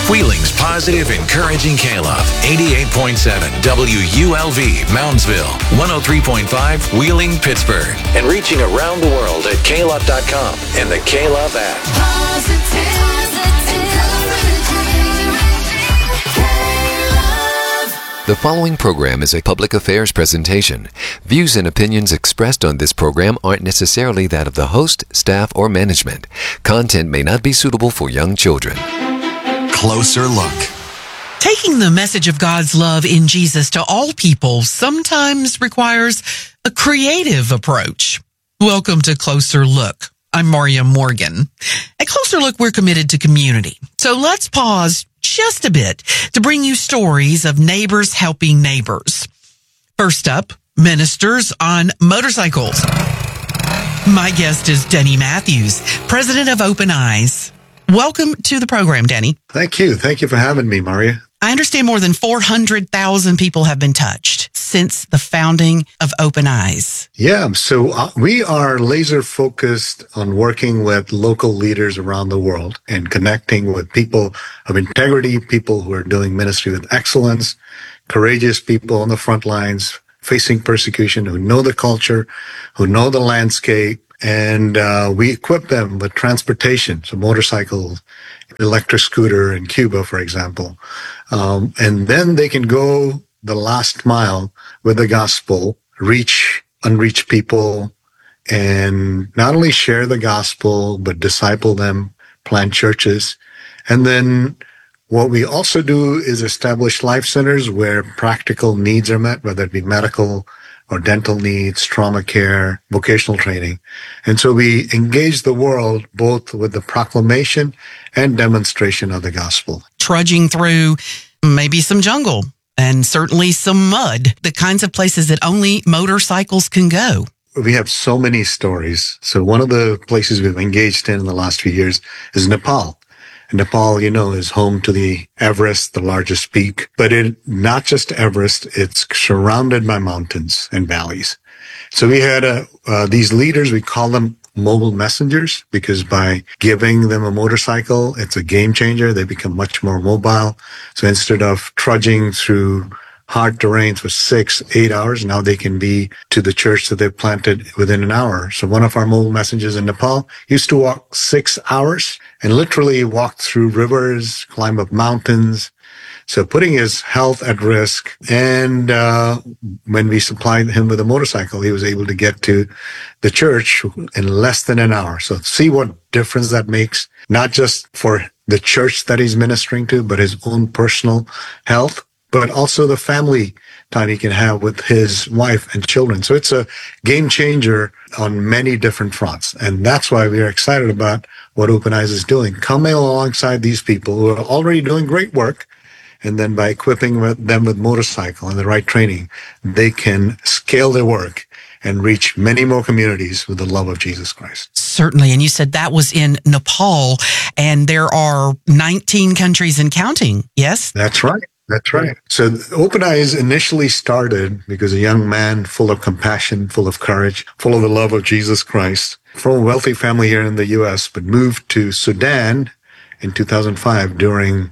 Wheeling's positive, encouraging K-Love, 88.7 WULV, Moundsville, 103.5 Wheeling, Pittsburgh, and reaching around the world at klove.com and the K-Love app. The following program is a public affairs presentation. Views and opinions expressed on this program aren't necessarily that of the host, staff, or management. Content may not be suitable for young children. Closer Look. Taking the message of God's love in Jesus to all people sometimes requires a creative approach. Welcome to Closer Look. I'm Maria Morgan. At Closer Look, we're committed to community. So let's pause just a bit to bring you stories of neighbors helping neighbors. First up, ministers on motorcycles. My guest is Denny Matthews, president of Open Eyes. Welcome to the program, Denny. Thank you. Thank you for having me, Maria. I understand more than 400,000 people have been touched since the founding of Open Eyes. Yeah, so we are laser focused on working with local leaders around the world and connecting with people of integrity, people who are doing ministry with excellence, courageous people on the front lines, facing persecution, who know the culture, who know the landscape. And we equip them with transportation, so motorcycles, electric scooter in Cuba, for example. And then they can go the last mile with the gospel, reach unreached people, and not only share the gospel, but disciple them, plant churches. And then what we also do is establish life centers where practical needs are met, whether it be medical or dental needs, trauma care, vocational training. And so we engage the world both with the proclamation and demonstration of the gospel. Trudging through maybe some jungle and certainly some mud, the kinds of places that only motorcycles can go. We have so many stories. So one of the places we've engaged in the last few years is Nepal. Nepal, you know, is home to the Everest, the largest peak, but not just Everest, it's surrounded by mountains and valleys. So we had these leaders, we call them mobile messengers, because by giving them a motorcycle, it's a game changer. They become much more mobile. So instead of trudging through hard terrains for 6-8 hours, now they can be to the church that they've planted within an hour. So one of our mobile messengers in Nepal used to walk 6 hours and literally walk through rivers, climb up mountains. So putting his health at risk. And when we supplied him with a motorcycle, he was able to get to the church in less than an hour. So see what difference that makes, not just for the church that he's ministering to, but his own personal health, but also the family time he can have with his wife and children. So it's a game changer on many different fronts. And that's why we are excited about what Open Eyes is doing, coming alongside these people who are already doing great work. And then by equipping them with motorcycle and the right training, they can scale their work and reach many more communities with the love of Jesus Christ. Certainly. And you said that was in Nepal, and there are 19 countries and counting. Yes? That's right. That's right. So Open Eyes initially started because a young man full of compassion, full of courage, full of the love of Jesus Christ, from a wealthy family here in the U.S., but moved to Sudan in 2005 during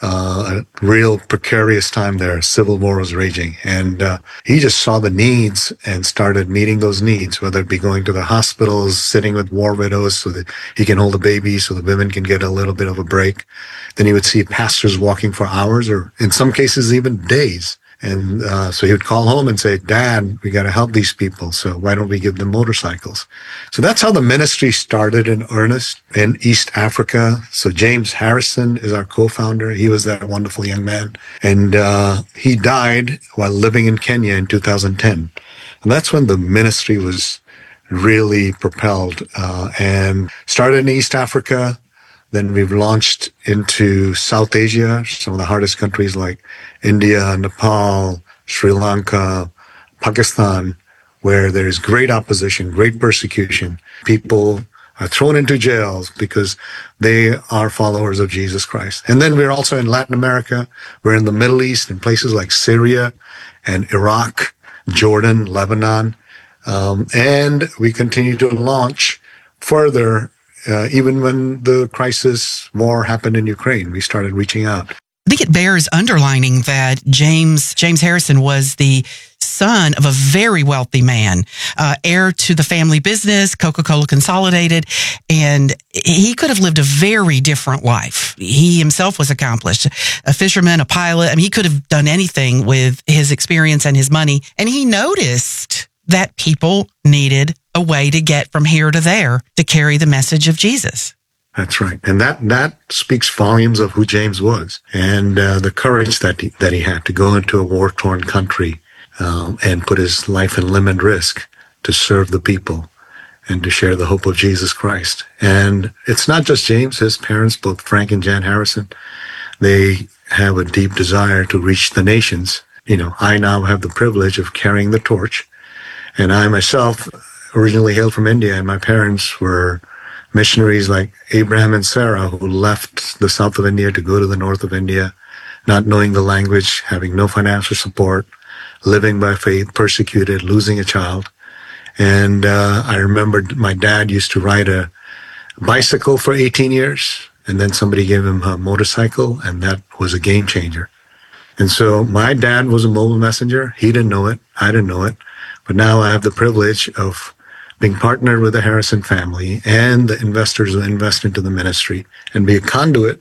a real precarious time there. Civil war was raging. And he just saw the needs and started meeting those needs, whether it be going to the hospitals, sitting with war widows so that he can hold a baby so the women can get a little bit of a break. Then he would see pastors walking for hours or in some cases even days. And so he would call home and say, Dad, we got to help these people. So why don't we give them motorcycles? So that's how the ministry started in earnest in East Africa. So James Harrison is our co-founder. He was that wonderful young man. And he died while living in Kenya in 2010. And that's when the ministry was really propelled and started in East Africa. Then we've launched into South Asia, some of the hardest countries like India, Nepal, Sri Lanka, Pakistan, where there's great opposition, great persecution. People are thrown into jails because they are followers of Jesus Christ. And then we're also in Latin America. We're in the Middle East, in places like Syria and Iraq, Jordan, Lebanon. And we continue to launch further even when the war happened in Ukraine, we started reaching out. I think it bears underlining that James Harrison was the son of a very wealthy man, heir to the family business, Coca-Cola Consolidated, and he could have lived a very different life. He himself was accomplished, a fisherman, a pilot. I mean, he could have done anything with his experience and his money, and he noticed that people needed a way to get from here to there to carry the message of Jesus. That's right. And that speaks volumes of who James was and the courage that he had to go into a war-torn country and put his life and limb at risk to serve the people and to share the hope of Jesus Christ. And it's not just James, his parents, both Frank and Jan Harrison, they have a deep desire to reach the nations. I now have the privilege of carrying the torch. And I myself originally hailed from India, and my parents were missionaries like Abraham and Sarah, who left the south of India to go to the north of India, not knowing the language, having no financial support, living by faith, persecuted, losing a child. And I remember my dad used to ride a bicycle for 18 years, and then somebody gave him a motorcycle, and that was a game changer. And so my dad was a mobile messenger. He didn't know it. I didn't know it. But now I have the privilege of being partnered with the Harrison family and the investors who invest into the ministry and be a conduit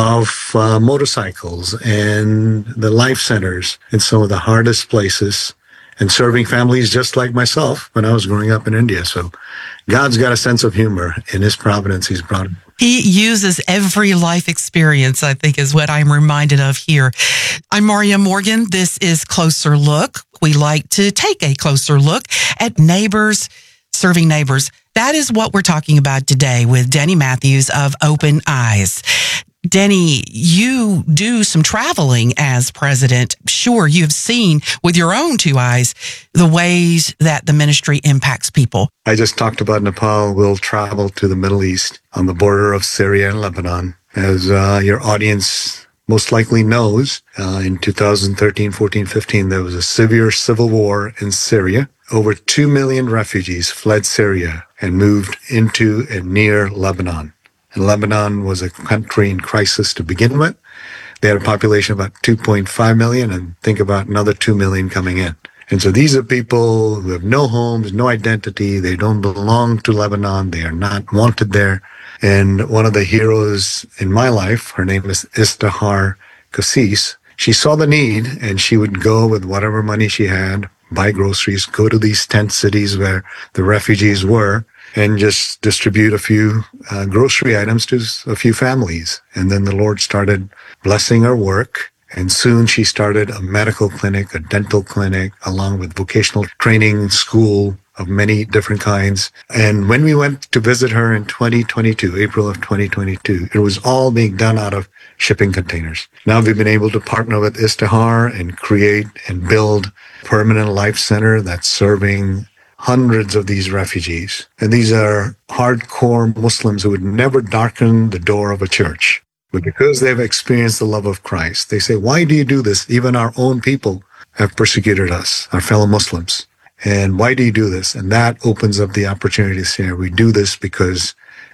of motorcycles and the life centers in some of the hardest places and serving families just like myself when I was growing up in India. So God's got a sense of humor. In his providence, he's brought it. He uses every life experience, I think, is what I'm reminded of here. I'm Maria Morgan. This is Closer Look. We like to take a closer look at neighbors serving neighbors. That is what we're talking about today with Denny Matthews of Open Eyes. Denny, you do some traveling as president. Sure, you've seen with your own two eyes the ways that the ministry impacts people. I just talked about Nepal. We'll travel to the Middle East on the border of Syria and Lebanon. As your audience most likely knows, in 2013, 14, 15, there was a severe civil war in Syria. Over 2 million refugees fled Syria and moved into and near Lebanon. And Lebanon was a country in crisis to begin with. They had a population of about 2.5 million, and think about another 2 million coming in. And so these are people who have no homes, no identity. They don't belong to Lebanon. They are not wanted there. And one of the heroes in my life, her name is Istihar Kassis. She saw the need, and she would go with whatever money she had, buy groceries, go to these tent cities where the refugees were, and just distribute a few grocery items to a few families. And then the Lord started blessing her work. And soon she started a medical clinic, a dental clinic, along with vocational training school of many different kinds. And when we went to visit her in 2022, April of 2022, it was all being done out of shipping containers. Now we've been able to partner with Istihar and create and build a permanent life center that's serving hundreds of these refugees. And these are hardcore Muslims who would never darken the door of a church. But because they've experienced the love of Christ, they say, why do you do this? Even our own people have persecuted us, our fellow Muslims. And why do you do this? And that opens up the opportunity to say, we do this because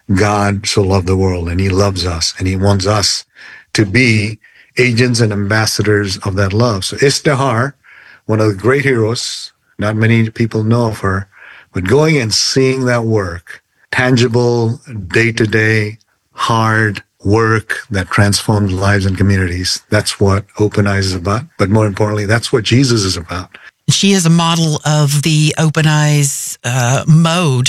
God so loved the world and he loves us and he wants us to be agents and ambassadors of that love. So Istihar, one of the great heroes, not many people know of her, but going and seeing that work, tangible, day-to-day, hard work that transforms lives and communities. That's what Open Eyes is about. But more importantly, that's what Jesus is about. She is a model of the Open Eyes mode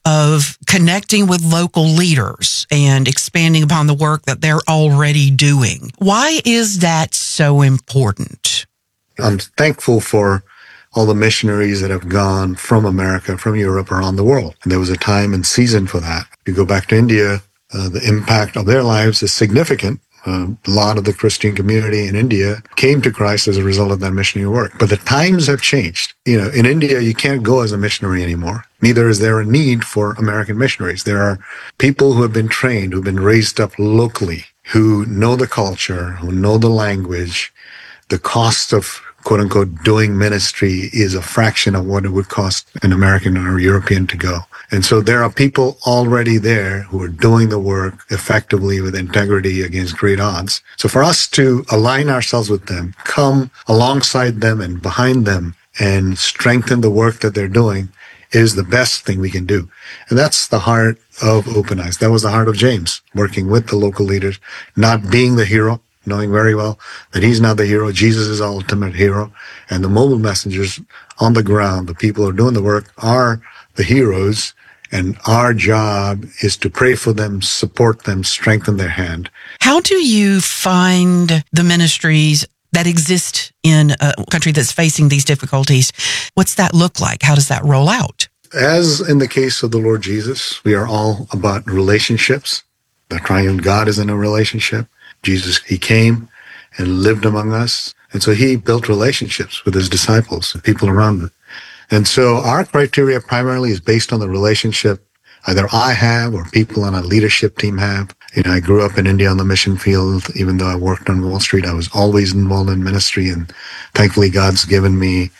of connecting with local leaders and expanding upon the work that they're already doing. Why is that so important? I'm thankful for all the missionaries that have gone from America, from Europe, around the world. And there was a time and season for that. You go back to India, the impact of their lives is significant. A lot of the Christian community in India came to Christ as a result of that missionary work. But the times have changed. In India, you can't go as a missionary anymore. Neither is there a need for American missionaries. There are people who have been trained, who've been raised up locally, who know the culture, who know the language. The cost of, quote unquote, doing ministry is a fraction of what it would cost an American or European to go. And so there are people already there who are doing the work effectively with integrity against great odds. So for us to align ourselves with them, come alongside them and behind them and strengthen the work that they're doing is the best thing we can do. And that's the heart of Open Eyes. That was the heart of James, working with the local leaders, not being the hero, knowing very well that he's not the hero. Jesus is our ultimate hero. And the mobile messengers on the ground, the people who are doing the work, are the heroes. And our job is to pray for them, support them, strengthen their hand. How do you find the ministries that exist in a country that's facing these difficulties? What's that look like? How does that roll out? As in the case of the Lord Jesus, we are all about relationships. The triune God is in a relationship. Jesus, he came and lived among us. And so he built relationships with his disciples and people around him. And so our criteria primarily is based on the relationship either I have or people on a leadership team have. I grew up in India on the mission field. Even though I worked on Wall Street, I was always involved in ministry. And thankfully, God's given me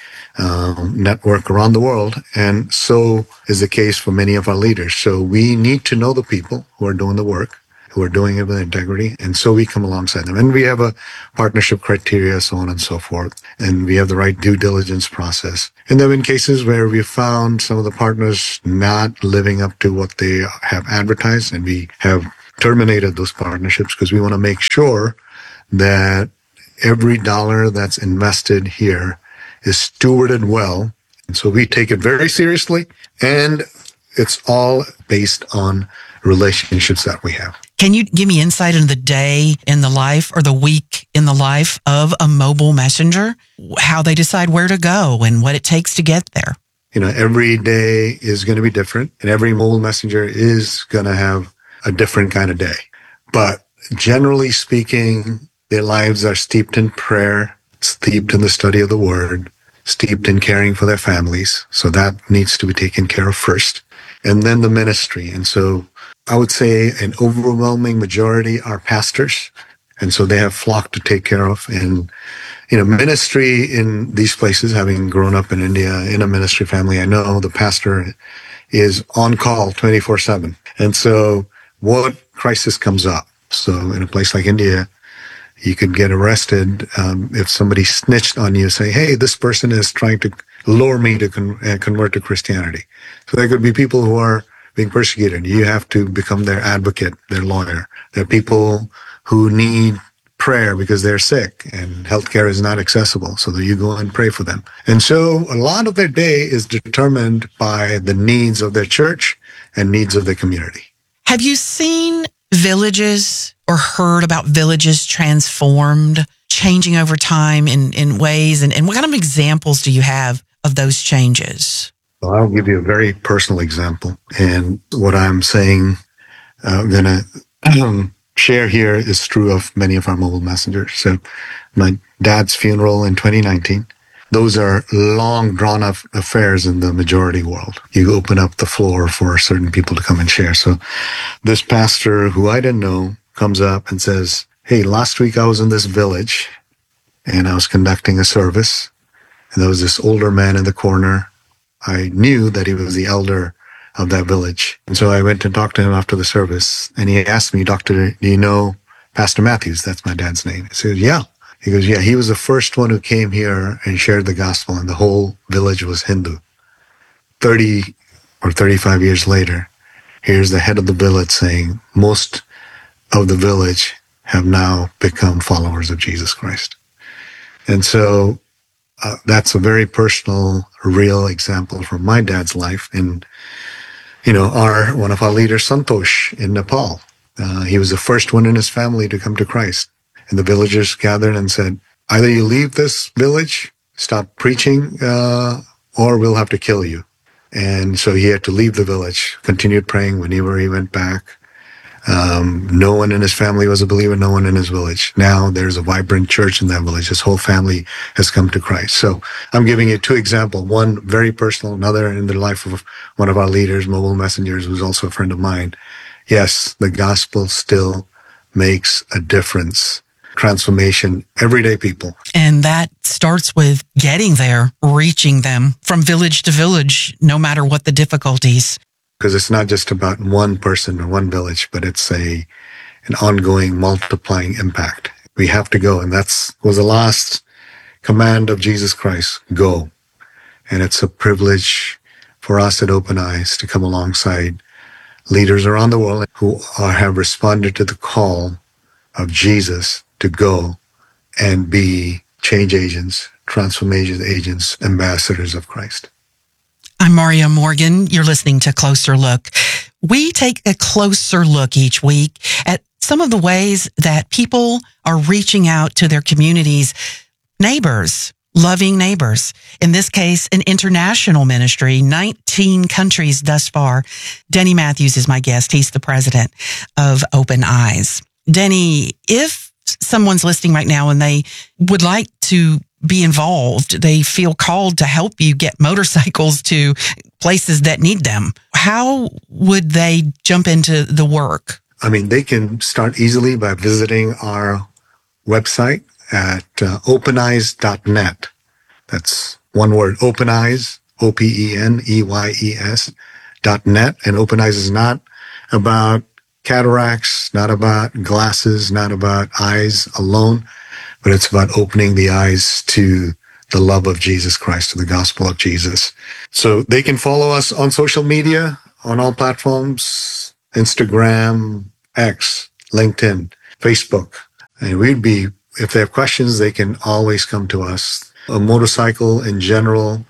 network around the world. And so is the case for many of our leaders. So we need to know the people who are doing the work, who are doing it with integrity. And so we come alongside them. And we have a partnership criteria, so on and so forth. And we have the right due diligence process. And there have been cases where we found some of the partners not living up to what they have advertised. And we have terminated those partnerships because we want to make sure that every dollar that's invested here is stewarded well. And so we take it very seriously. And it's all based on relationships that we have. Can you give me insight into the day in the life or the week in the life of a mobile messenger? How they decide where to go and what it takes to get there? Every day is going to be different, and every mobile messenger is going to have a different kind of day. But generally speaking, their lives are steeped in prayer, steeped in the study of the word, steeped in caring for their families. So that needs to be taken care of first. And then the ministry. And so I would say an overwhelming majority are pastors. And so they have flock to take care of. And, ministry in these places, having grown up in India in a ministry family, I know the pastor is on call 24/7. And so what crisis comes up? So in a place like India, you could get arrested if somebody snitched on you, say, hey, this person is trying to lure me to convert to Christianity. So there could be people who are being persecuted. You have to become their advocate, their lawyer. There are people who need prayer because they're sick and healthcare is not accessible. So that you go and pray for them. And so a lot of their day is determined by the needs of their church and needs of the community. Have you seen villages or heard about villages transformed, changing over time in ways? And what kind of examples do you have of those changes? Well, I'll give you a very personal example. And what I'm saying, I'm going to share here is true of many of our mobile messengers. So my dad's funeral in 2019, those are long drawn up affairs in the majority world. You open up the floor for certain people to come and share. So this pastor who I didn't know comes up and says, hey, last week I was in this village and I was conducting a service. And there was this older man in the corner. I knew that he was the elder of that village. And so I went and talked to him after the service. And he asked me, Doctor, do you know Pastor Matthews? That's my dad's name. I said, yeah. He goes, yeah, he was the first one who came here and shared the gospel, and the whole village was Hindu. 30 or 35 years later, here's the head of the village saying most of the village have now become followers of Jesus Christ. And so that's a very personal, real example from my dad's life. And, one of our leaders, Santosh, in Nepal, he was the first one in his family to come to Christ. And the villagers gathered and said, either you leave this village, stop preaching, or we'll have to kill you. And so he had to leave the village, continued praying whenever he went back. No one in his family was a believer, no one in his village. Now there's a vibrant church in that village. His whole family has come to Christ. So I'm giving you two examples, one very personal, another in the life of one of our leaders, mobile messengers, who's also a friend of mine. Yes, the gospel still makes a difference. Transformation, everyday people. And that starts with getting there, reaching them from village to village, no matter what the difficulties. because it's not just about one person or one village, but it's an ongoing multiplying impact. We have to go, and was the last command of Jesus Christ, go. And it's a privilege for us at Open Eyes to come alongside leaders around the world who have responded to the call of Jesus to go and be change agents, transformation agents, ambassadors of Christ. I'm Maria Morgan. You're listening to Closer Look. We take a closer look each week at some of the ways that people are reaching out to their communities, neighbors, loving neighbors. In this case, an international ministry, 19 countries thus far. Denny Matthews is my guest. He's the president of Open Eyes. Denny, if someone's listening right now and they would like to be involved, they feel called to help you get motorcycles to places that need them, how would they jump into the work? I mean, they can start easily by visiting our website at openeyes.net. That's one word, OpenEyes, OPENEYES.net. And Open Eyes is not about cataracts, not about glasses, not about eyes alone, but it's about opening the eyes to the love of Jesus Christ, to the gospel of Jesus. So they can follow us on social media, on all platforms, Instagram, X, LinkedIn, Facebook. And if they have questions, they can always come to us. A motorcycle in general,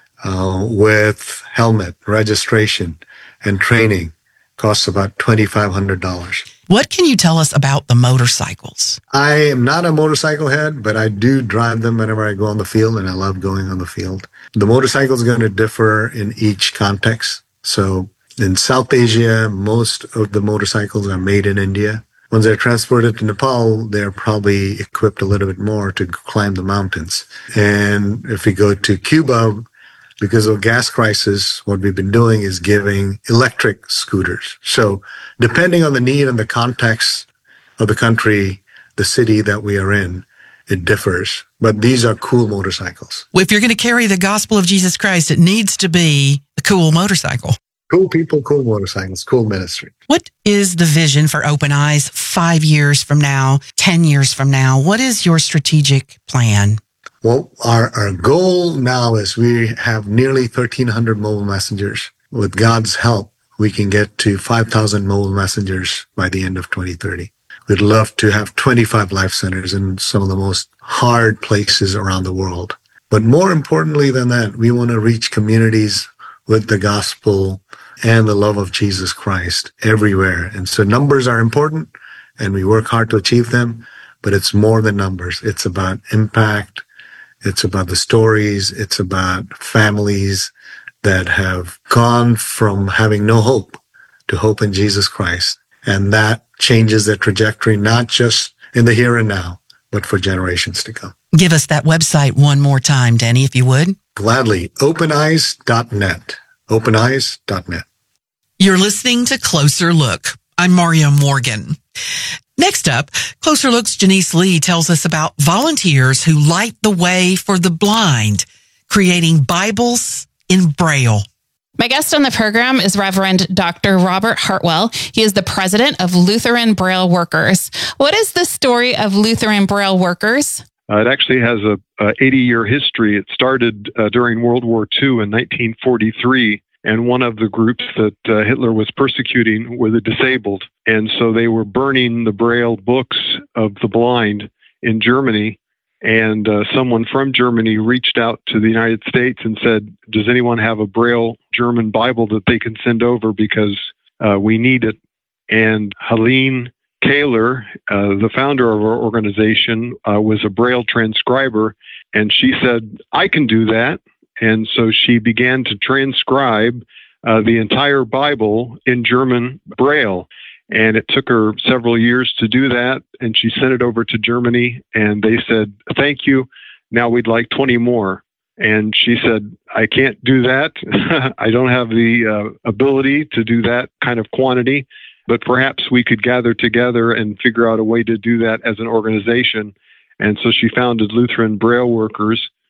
with helmet, registration, and training costs about $2,500. What can you tell us about the motorcycles? I am not a motorcycle head, but I do drive them whenever I go on the field, and I love going on the field. The motorcycle is going to differ in each context. So in South Asia, most of the motorcycles are made in India. Once they're transported to Nepal, they're probably equipped a little bit more to climb the mountains. And if we go to Cuba, because of gas crisis, what we've been doing is giving electric scooters. So depending on the need and the context of the country, the city that we are in, it differs. But these are cool motorcycles. If you're going to carry the gospel of Jesus Christ, it needs to be a cool motorcycle. Cool people, cool motorcycles, cool ministry. What is the vision for Open Eyes 5 years from now, 10 years from now? What is your strategic plan? Well, our goal now is we have nearly 1,300 mobile messengers. With God's help, we can get to 5,000 mobile messengers by the end of 2030. We'd love to have 25 life centers in some of the most hard places around the world. But more importantly than that, we want to reach communities with the gospel and the love of Jesus Christ everywhere. And so numbers are important, and we work hard to achieve them, but it's more than numbers. It's about impact. It's about the stories. It's about families that have gone from having no hope to hope in Jesus Christ. And that changes their trajectory, not just in the here and now, but for generations to come. Give us that website one more time, Denny, if you would. Gladly. OpenEyes.net. OpenEyes.net. You're listening to Closer Look. I'm Maria Morgan. Next up, Closer Look's Janice Lee tells us about volunteers who light the way for the blind, creating Bibles in Braille. My guest on the program is Reverend Dr. Robert Hartwell. He is the president of Lutheran Braille Workers. What is the story of Lutheran Braille Workers? It actually has a 80-year history. It started during World War II in 1943. And one of the groups that Hitler was persecuting were the disabled. And so they were burning the Braille books of the blind in Germany. And someone from Germany reached out to the United States and said, does anyone have a Braille German Bible that they can send over because we need it? And Helene Kaler, the founder of our organization, was a Braille transcriber. And she said, I can do that. And so she began to transcribe the entire Bible in German Braille. And it took her several years to do that. And she sent it over to Germany, and they said, thank you. Now we'd like 20 more. And she said, I can't do that. I don't have the ability to do that kind of quantity, but perhaps we could gather together and figure out a way to do that as an organization. And so she founded Lutheran Braille Workers,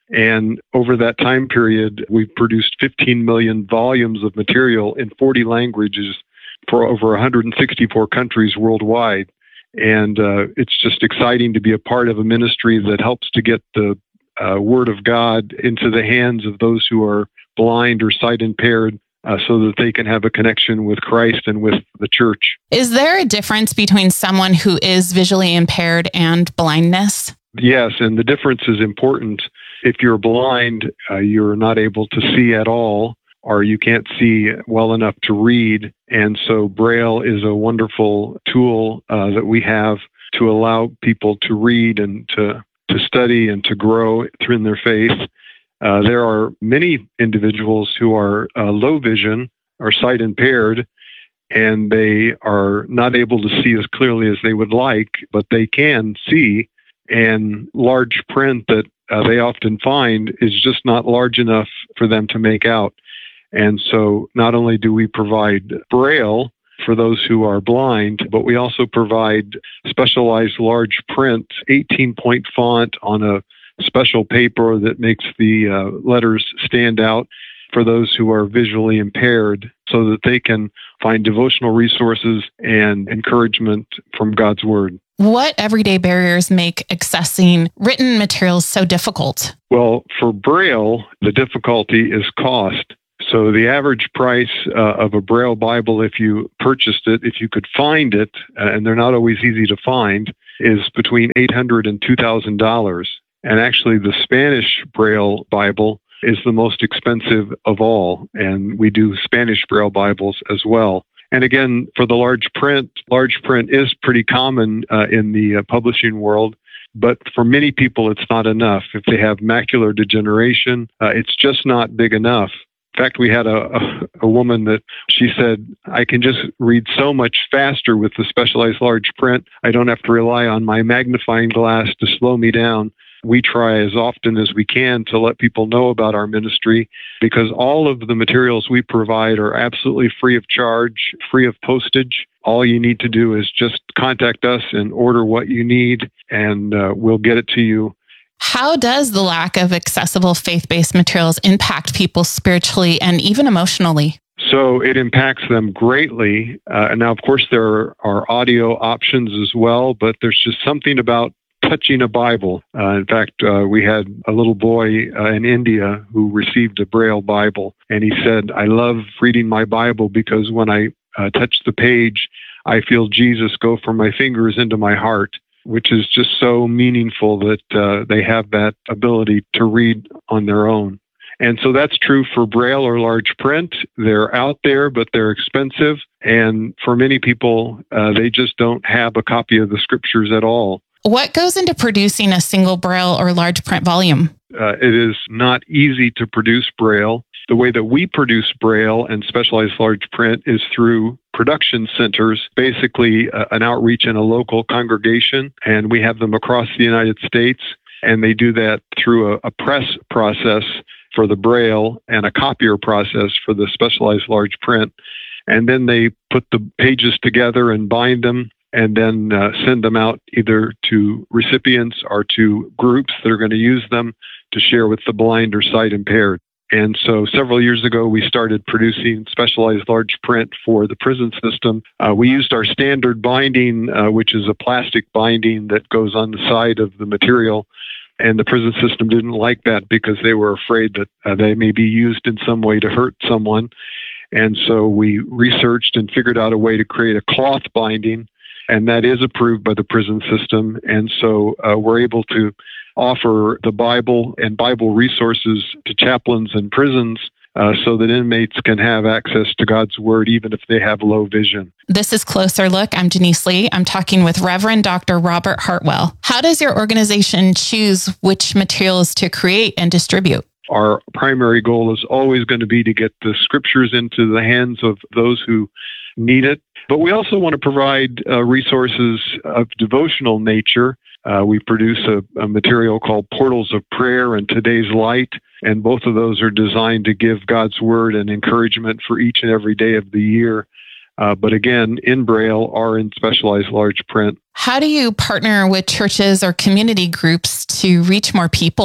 And over that time period, we've produced 15 million volumes of material in 40 languages for over 164 countries worldwide. And it's just exciting to be a part of a ministry that helps to get the Word of God into the hands of those who are blind or sight impaired, so that they can have a connection with Christ and with the church. Is there a difference between someone who is visually impaired and blindness? Yes, and the difference is important. If you're blind, you're not able to see at all, or you can't see well enough to read. And so Braille is a wonderful tool that we have to allow people to read and to study and to grow in their faith. There are many individuals who are low vision or sight impaired, and they are not able to see as clearly as they would like, but they can see. And large print that they often find is just not large enough for them to make out. And so not only do we provide Braille for those who are blind, but we also provide specialized large print, 18-point font on a special paper that makes the letters stand out for those who are visually impaired, so that they can find devotional resources and encouragement from God's Word. What everyday barriers make accessing written materials so difficult? Well, for Braille, the difficulty is cost. So the average price of a Braille Bible, if you purchased it, if you could find it, and they're not always easy to find, is between $800 and $2,000. And actually, the Spanish Braille Bible is the most expensive of all, and we do Spanish Braille Bibles as well. And again, for the large print is pretty common in the publishing world, but for many people, it's not enough. If they have macular degeneration, it's just not big enough. In fact, we had a woman that she said, I can just read so much faster with the specialized large print. I don't have to rely on my magnifying glass to slow me down. We try as often as we can to let people know about our ministry, because all of the materials we provide are absolutely free of charge, free of postage. All you need to do is just contact us and order what you need, and we'll get it to you. How does the lack of accessible faith-based materials impact people spiritually and even emotionally? So it impacts them greatly. And now, of course, there are audio options as well, but there's just something about touching a Bible. In fact, we had a little boy in India who received a Braille Bible, and he said, I love reading my Bible because when I touch the page, I feel Jesus go from my fingers into my heart, which is just so meaningful that they have that ability to read on their own. And so that's true for Braille or large print. They're out there, but they're expensive. And for many people, they just don't have a copy of the scriptures at all. What goes into producing a single Braille or large print volume? It is not easy to produce Braille. The way that we produce Braille and specialized large print is through production centers, basically an outreach in a local congregation, and we have them across the United States, and they do that through a press process for the Braille and a copier process for the specialized large print. And then they put the pages together and bind them, and then send them out either to recipients or to groups that are going to use them to share with the blind or sight impaired. And so several years ago, we started producing specialized large print for the prison system. We used our standard binding, which is a plastic binding that goes on the side of the material. And the prison system didn't like that because they were afraid that they may be used in some way to hurt someone. And so we researched and figured out a way to create a cloth binding, and that is approved by the prison system. And so we're able to offer the Bible and Bible resources to chaplains and prisons so that inmates can have access to God's Word even if they have low vision. This is Closer Look. I'm Denise Lee. I'm talking with Reverend Dr. Robert Hartwell. How does your organization choose which materials to create and distribute? Our primary goal is always going to be to get the scriptures into the hands of those who need it. But we also want to provide resources of devotional nature. We produce a material called Portals of Prayer and Today's Light, and both of those are designed to give God's Word and encouragement for each and every day of the year. But again, in Braille or in specialized large print. How do you partner with churches or community groups to reach more people?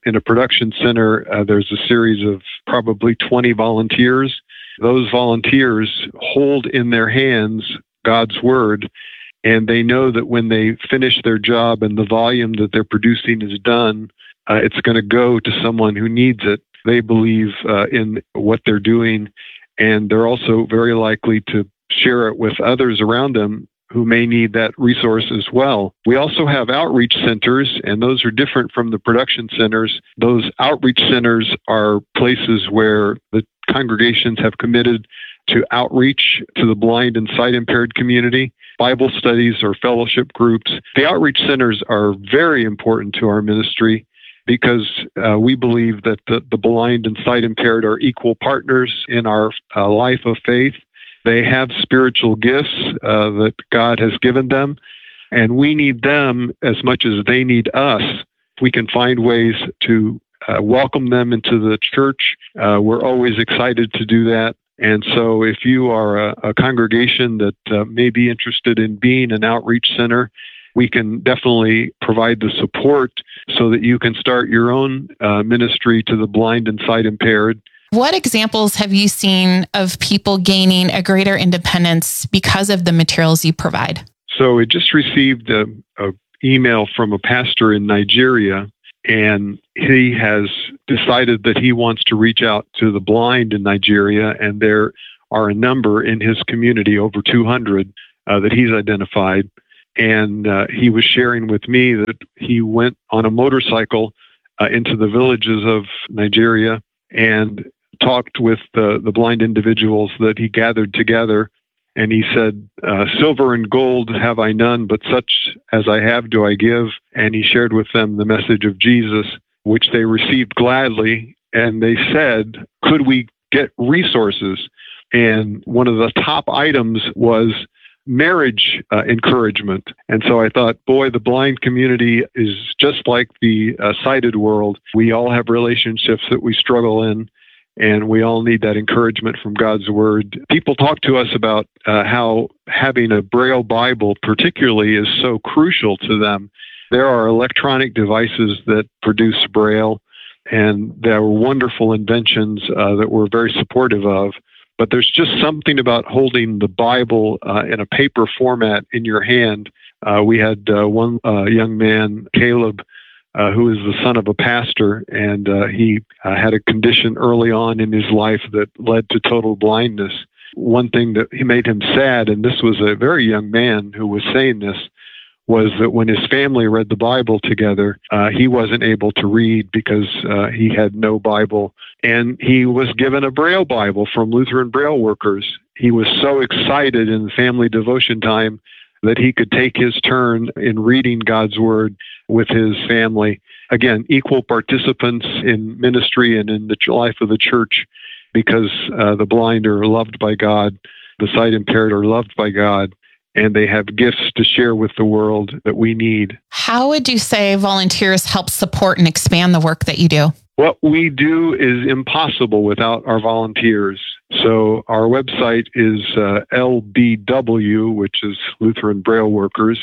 in a production center, there's a series of probably 20 volunteers. Those volunteers hold in their hands God's Word, and they know that when they finish their job and the volume that they're producing is done, it's going to go to someone who needs it. They believe in what they're doing, and they're also very likely to share it with others around them who may need that resource as well. We also have outreach centers, and those are different from the production centers. Those outreach centers are places where the congregations have committed to outreach to the blind and sight-impaired community, Bible studies or fellowship groups. The outreach centers are very important to our ministry because we believe that the blind and sight-impaired are equal partners in our life of faith. They have spiritual gifts that God has given them, and we need them as much as they need us. We can find ways to welcome them into the church. We're always excited to do that. And so if you are a congregation that may be interested in being an outreach center, we can definitely provide the support so that you can start your own ministry to the blind and sight-impaired. What examples have you seen of people gaining a greater independence because of the materials you provide? So we just received an email from a pastor in Nigeria, and he has decided that he wants to reach out to the blind in Nigeria, and there are a number in his community, over 200, that he's identified. And he was sharing with me that he went on a motorcycle into the villages of Nigeria and talked with the blind individuals that he gathered together. And he said, silver and gold have I none, but such as I have do I give. And he shared with them the message of Jesus, which they received gladly. And they said, could we get resources? And one of the top items was marriage encouragement. And so I thought, boy, the blind community is just like the sighted world. We all have relationships that we struggle in, and we all need that encouragement from God's Word. People talk to us about how having a Braille Bible particularly is so crucial to them. There are electronic devices that produce Braille, and there are wonderful inventions that we're very supportive of. But there's just something about holding the Bible in a paper format in your hand. We had one young man, Caleb, who is the son of a pastor, and he had a condition early on in his life that led to total blindness. One thing that made him sad, and this was a very young man who was saying this, was that when his family read the Bible together, he wasn't able to read because he had no Bible. And he was given a Braille Bible from Lutheran Braille Workers. He was so excited in the family devotion time that he could take his turn in reading God's Word with his family. Again, equal participants in ministry and in the life of the church, because the blind are loved by God, the sight impaired are loved by God, and they have gifts to share with the world that we need. How would you say volunteers help support and expand the work that you do? What we do is impossible without our volunteers. So our website is LBW, which is Lutheran Braille Workers,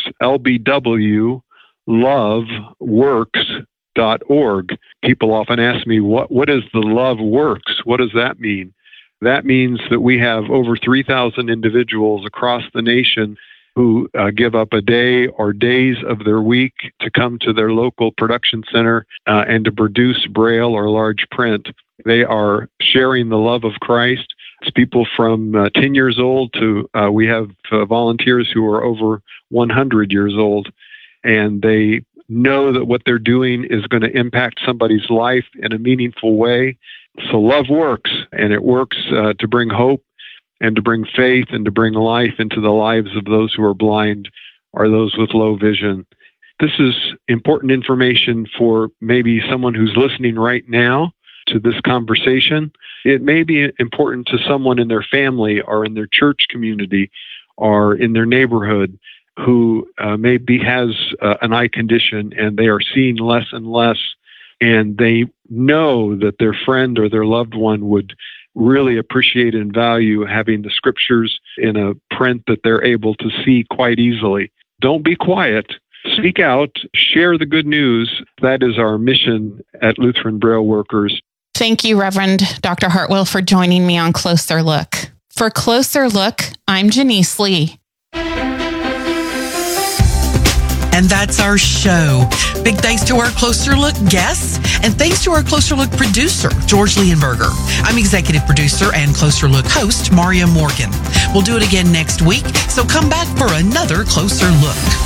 lbwloveworks.org. People often ask me, what is the Love Works? What does that mean? That means that we have over 3,000 individuals across the nation who give up a day or days of their week to come to their local production center and to produce Braille or large print. They are sharing the love of Christ. It's people from 10 years old to we have volunteers who are over 100 years old, and they know that what they're doing is going to impact somebody's life in a meaningful way. So love works, and it works to bring hope and to bring faith and to bring life into the lives of those who are blind or those with low vision. This is important information for maybe someone who's listening right now to this conversation. It may be important to someone in their family or in their church community or in their neighborhood who maybe has an eye condition and they are seeing less and less, and they know that their friend or their loved one would really appreciate and value having the scriptures in a print that they're able to see quite easily. Don't be quiet. Speak out, share the good news. That is our mission at Lutheran Braille Workers. Thank you, Reverend Dr. Hartwell, for joining me on Closer Look. For Closer Look, I'm Janice Lee. And that's our show. Big thanks to our Closer Look guests, and thanks to our Closer Look producer, George Leonberger. I'm executive producer and Closer Look host, Maria Morgan. We'll do it again next week, so come back for another Closer Look.